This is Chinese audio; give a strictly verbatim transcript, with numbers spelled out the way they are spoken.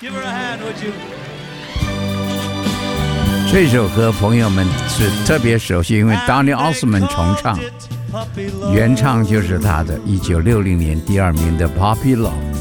Give her a hand, would you? 这首歌朋友们是特别熟悉，因为 Donny Osmond 重唱，原唱就是他的一九六零年第二名的 Puppy Love。